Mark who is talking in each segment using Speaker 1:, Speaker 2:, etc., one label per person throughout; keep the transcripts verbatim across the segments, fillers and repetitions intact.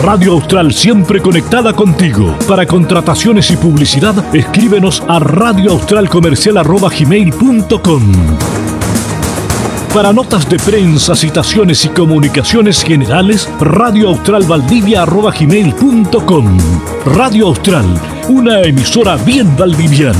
Speaker 1: Radio Austral, siempre conectada contigo. Para contrataciones y publicidad, escríbenos a radioaustralcomercial arroba gmail punto com. Para notas de prensa, citaciones y comunicaciones generales, radioaustralvaldivia arroba gmail punto com. Radio Austral, una emisora bien valdiviana.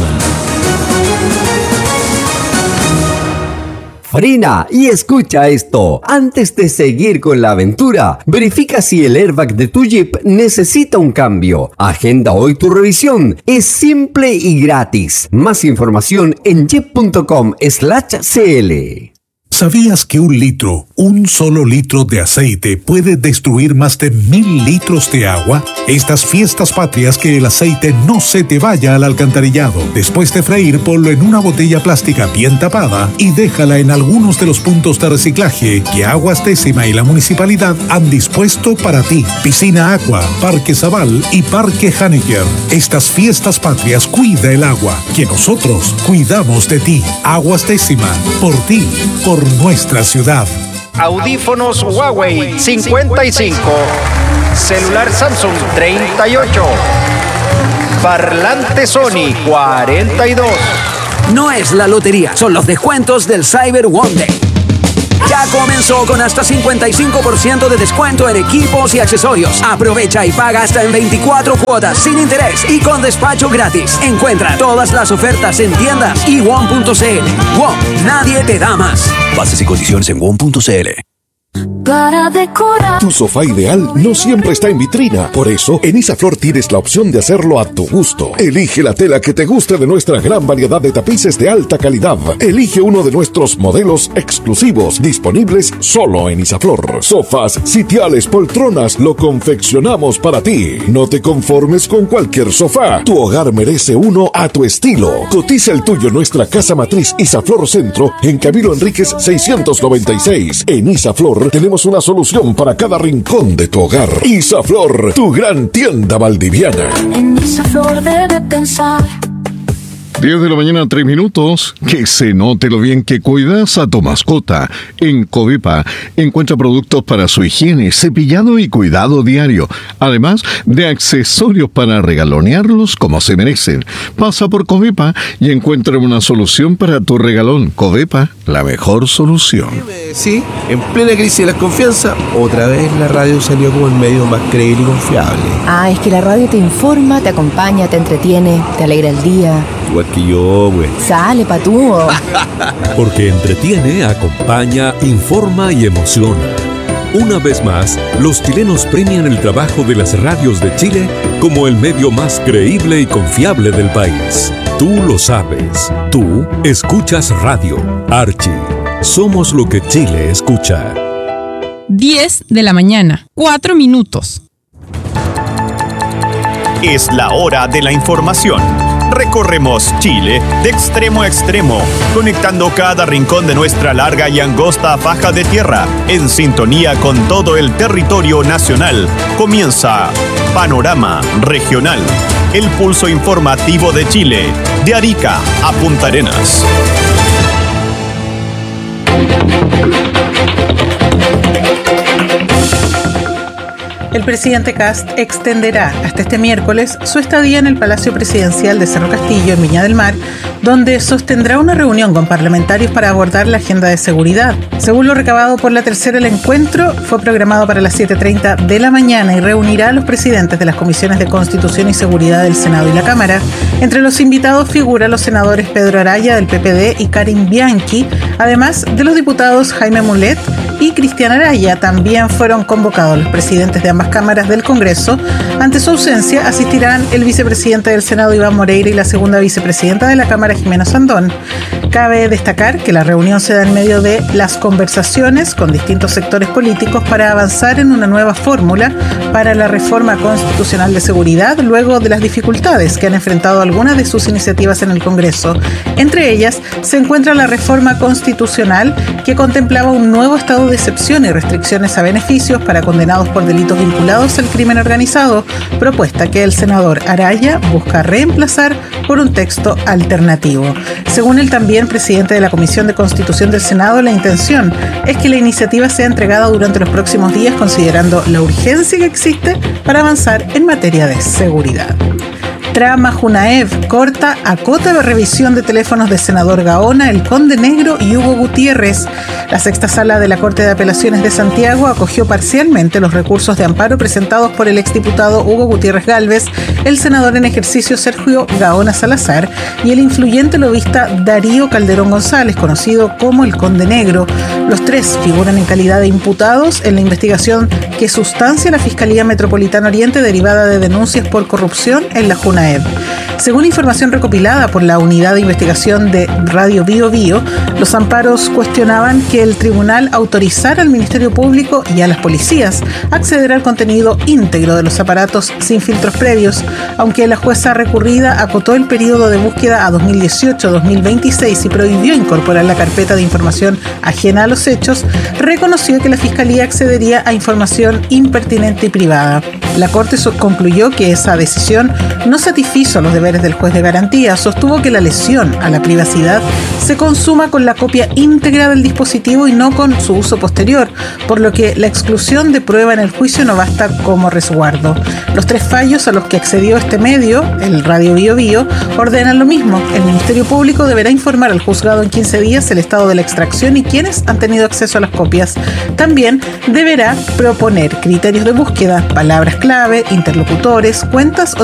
Speaker 2: Frena y escucha esto. Antes de seguir con la aventura, verifica si el airbag de tu Jeep necesita un cambio. Agenda hoy tu revisión. Es simple y gratis. Más información en jeep punto com slash c l.
Speaker 3: ¿Sabías que un litro, un solo litro de aceite puede destruir más de mil litros de agua? Estas fiestas patrias, que el aceite no se te vaya al alcantarillado. Después de freír, ponlo en una botella plástica bien tapada y déjala en algunos de los puntos de reciclaje que Aguas Décima y la municipalidad han dispuesto para ti. Piscina Aqua, Parque Zabal y Parque Haneker. Estas fiestas patrias, cuida el agua, que nosotros cuidamos de ti. Aguas Décima, por ti, por nuestra ciudad.
Speaker 4: Audífonos Huawei cincuenta y cinco, celular Samsung treinta y ocho, parlante Sony cuarenta y dos.
Speaker 5: No es la lotería, son los descuentos del Cyber One Day. Ya comenzó con hasta cincuenta y cinco por ciento de descuento en equipos y accesorios. Aprovecha y paga hasta en veinticuatro cuotas sin interés y con despacho gratis. Encuentra todas las ofertas en tiendas y one punto c l. WOM, nadie te da más. Bases y condiciones en one punto c l.
Speaker 6: Para decorar.
Speaker 7: Tu sofá ideal no siempre está en vitrina. Por eso, en Isaflor tienes la opción de hacerlo a tu gusto. Elige la tela que te guste de nuestra gran variedad de tapices de alta calidad. Elige uno de nuestros modelos exclusivos, disponibles solo en Isaflor. Sofás, sitiales, poltronas, lo confeccionamos para ti. No te conformes con cualquier sofá. Tu hogar merece uno a tu estilo. Cotiza el tuyo en nuestra casa matriz Isaflor Centro, en Camilo Enríquez seiscientos noventa y seis. En Isaflor tenemos una solución para cada rincón de tu hogar. Isaflor, tu gran tienda valdiviana.
Speaker 6: En Isaflor debe pensar.
Speaker 8: diez de la mañana, tres minutos. Que se note lo bien que cuidas a tu mascota. En Covepa encuentra productos para su higiene, cepillado y cuidado diario, además de accesorios para regalonearlos como se merecen. Pasa por Covepa y encuentra una solución para tu regalón. Covepa, la mejor solución.
Speaker 9: Sí, en plena crisis de la confianza, otra vez la radio salió como el medio más creíble y confiable.
Speaker 10: Ah, es que la radio te informa, te acompaña, te entretiene, te alegra el día.
Speaker 9: Igual que yo, güey.
Speaker 10: Sale, patúo.
Speaker 11: Porque entretiene, acompaña, informa y emociona. Una vez más, los chilenos premian el trabajo de las radios de Chile como el medio más creíble y confiable del país. Tú lo sabes. Tú escuchas radio. Archie. Somos lo que Chile escucha.
Speaker 12: diez de la mañana, cuatro minutos.
Speaker 13: Es la hora de la información. Recorremos Chile de extremo a extremo, conectando cada rincón de nuestra larga y angosta faja de tierra, en sintonía con todo el territorio nacional. Comienza Panorama Regional, el pulso informativo de Chile, de Arica a Punta Arenas.
Speaker 14: El presidente Kast extenderá hasta este miércoles su estadía en el Palacio Presidencial de Cerro Castillo, en Viña del Mar, donde sostendrá una reunión con parlamentarios para abordar la agenda de seguridad. Según lo recabado por La Tercera, el encuentro fue programado para las siete treinta de la mañana y reunirá a los presidentes de las comisiones de Constitución y Seguridad del Senado y la Cámara. Entre los invitados figuran los senadores Pedro Araya, del P P D, y Karin Bianchi, además de los diputados Jaime Mulet y Cristian Araya. También fueron convocados los presidentes de ambas cámaras del Congreso. Ante su ausencia asistirán el vicepresidente del Senado, Iván Moreira, y la segunda vicepresidenta de la Cámara, Jimena Sandón. Cabe destacar que la reunión se da en medio de las conversaciones con distintos sectores políticos para avanzar en una nueva fórmula para la reforma constitucional de seguridad, luego de las dificultades que han enfrentado algunas de sus iniciativas en el Congreso. Entre ellas se encuentra la reforma constitucional, que contemplaba un nuevo estado estado de excepción y restricciones a beneficios para condenados por delitos vinculados al crimen organizado, propuesta que el senador Araya busca reemplazar por un texto alternativo. Según el también presidente de la Comisión de Constitución del Senado, la intención es que la iniciativa sea entregada durante los próximos días, considerando la urgencia que existe para avanzar en materia de seguridad. Trama Junaev corta acota de revisión de teléfonos de senador Gaona, el Conde Negro y Hugo Gutiérrez. La sexta sala de la Corte de Apelaciones de Santiago acogió parcialmente los recursos de amparo presentados por el exdiputado Hugo Gutiérrez Gálvez, el senador en ejercicio Sergio Gaona Salazar y el influyente lobista Darío Calderón González, conocido como el Conde Negro. Los tres figuran en calidad de imputados en la investigación que sustancia la Fiscalía Metropolitana Oriente derivada de denuncias por corrupción en la Junaev. Según información recopilada por la Unidad de Investigación de Radio Bio Bio, los amparos cuestionaban que el tribunal autorizara al Ministerio Público y a las policías a acceder al contenido íntegro de los aparatos sin filtros previos, aunque la jueza recurrida acotó el periodo de búsqueda a dos mil dieciocho a dos mil veintiséis y prohibió incorporar la carpeta de información ajena a los hechos, reconoció que la Fiscalía accedería a información impertinente y privada. La Corte concluyó que esa decisión no satisfizo los deberes del juez de garantía, sostuvo que la lesión a la privacidad se consuma con la copia íntegra del dispositivo y no con su uso posterior, por lo que la exclusión de prueba en el juicio no basta como resguardo. Los tres fallos a los que accedió este medio, el Radio Bio Bio, ordenan lo mismo. El Ministerio Público deberá informar al juzgado en quince días el estado de la extracción y quiénes han tenido acceso a las copias. También deberá proponer criterios de búsqueda, palabras clave, interlocutores, cuentas o